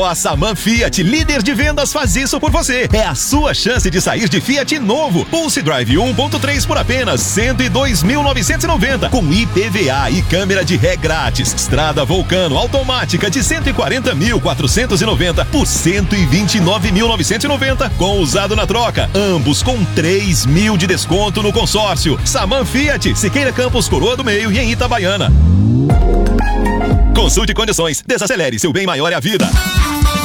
A Saman Fiat, líder de vendas, faz isso por você. É a sua chance de sair de Fiat novo. Pulse Drive 1.3 por apenas R$102.990, com IPVA e câmera de ré grátis. Estrada Vulcano automática de R$140.490 por R$129.990, com usado na troca. Ambos com R$3.000 de desconto no consórcio. Saman Fiat, Siqueira Campos, Coroa do Meio e em Itabaiana. Consulte condições. Desacelere, seu bem maior é a vida.